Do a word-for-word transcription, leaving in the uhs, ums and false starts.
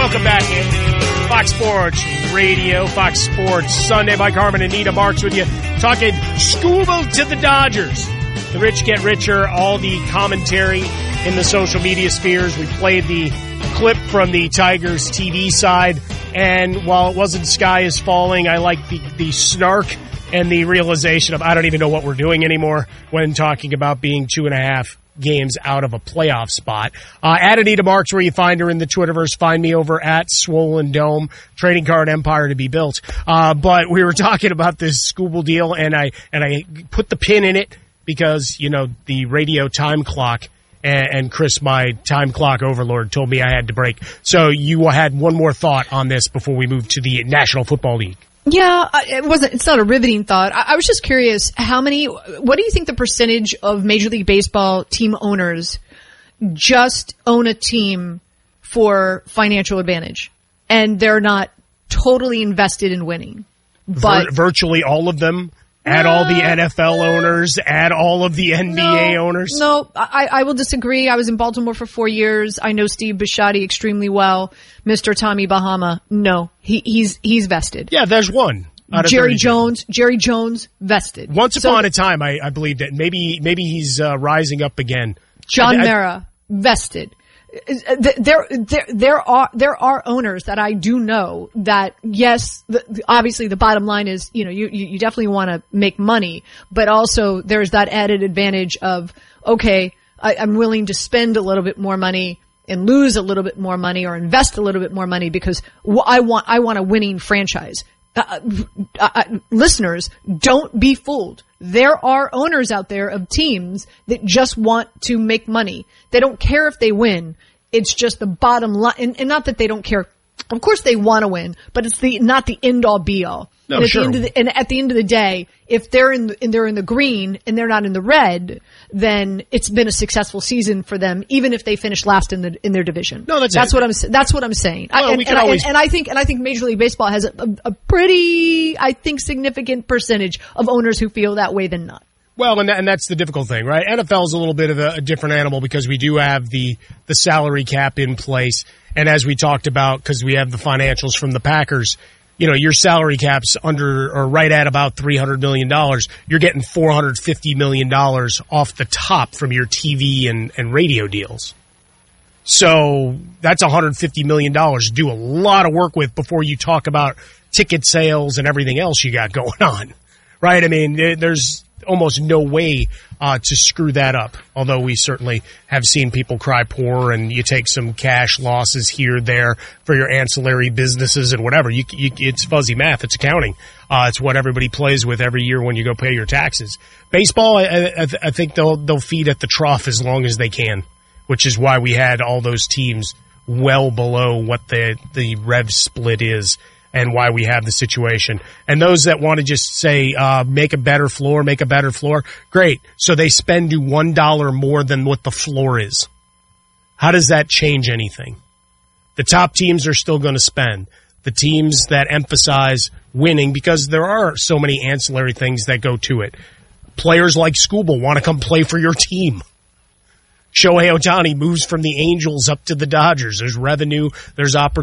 Welcome back in. Fox Sports Radio, Fox Sports Sunday. Mike Harmon and Nina Marks with you, talking Scooble to the Dodgers. The rich get richer, all the commentary in the social media spheres. We played the clip from the Tigers T V side, and while it wasn't Sky is Falling, I like the, the snark and the realization of I don't even know what we're doing anymore when talking about being two and a half games out of a playoff spot. Uh, at Anita Marks, where you find her in the Twitterverse. Find me over at Swollen Dome, trading card empire to be built. Uh, but we were talking about this Scooble deal, and I, and I put the pin in it because, you know, the radio time clock and, and Chris, my time clock overlord, told me I had to break. So you had one more thought on this before we move to the National Football League. Yeah, it wasn't, it's not a riveting thought. I, I was just curious, how many, what do you think the percentage of Major League Baseball team owners just own a team for financial advantage and they're not totally invested in winning? But Vir- virtually all of them. Add all the N F L owners, add all of the N B A no, owners. No, I, I will disagree. I was in Baltimore for four years. I know Steve Bisciotti extremely well. Mister Tommy Bahama, no, he, he's he's vested. Yeah, there's one. Jerry Jones, Jerry Jones vested. Once so, upon a time, I, I believe that maybe maybe he's uh, rising up again. John I, I, Mara vested. There, there, there are, there are owners that I do know that, yes, the, obviously the bottom line is, you know, you, you definitely want to make money, but also there's that added advantage of, okay, I, I'm willing to spend a little bit more money and lose a little bit more money or invest a little bit more money because I want, I want a winning franchise. Uh, uh, listeners, don't be fooled. There are owners out there of teams that just want to make money. They don't care if they win. It's just the bottom line. And, and not that they don't care. Of course they want to win, but it's the, not the end all be all. No, and at sure. the end of the, and at the end of the day, if they're in the, and they're in the green and they're not in the red, then it's been a successful season for them, even if they finish last in the, in their division. No, that's That's it. what I'm, that's what I'm saying. Well, I, and, we can and, always... I, and, and I think, and I think Major League Baseball has a, a, a pretty, I think, significant percentage of owners who feel that way than not. Well, and, that, and that's the difficult thing, right? N F L is a little bit of a, a different animal because we do have the, the salary cap in place. And as we talked about, because we have the financials from the Packers, you know, your salary cap's under or right at about three hundred million dollars. You're getting four hundred fifty million dollars off the top from your T V and, and radio deals. So that's one hundred fifty million dollars to do a lot of work with before you talk about ticket sales and everything else you got going on, right? I mean, there's almost no way uh, to screw that up, although we certainly have seen people cry poor and you take some cash losses here, there for your ancillary businesses and whatever. You, you, it's fuzzy math. It's accounting. Uh, it's what everybody plays with every year when you go pay your taxes. Baseball, I, I, I think they'll, they'll feed at the trough as long as they can, which is why we had all those teams well below what the, the rev split is and why we have the situation. And those that want to just say, uh, make a better floor, make a better floor, great. So they spend you one dollar more than what the floor is. How does that change anything? The top teams are still going to spend. The teams that emphasize winning, because there are so many ancillary things that go to it. Players like Scooble want to come play for your team. Shohei Ohtani moves from the Angels up to the Dodgers. There's revenue, there's opportunity.